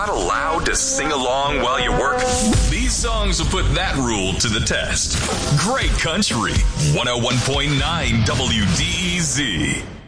not allowed to sing along while you work? These songs will put that rule to the test. Great Country, 101.9 WDEZ.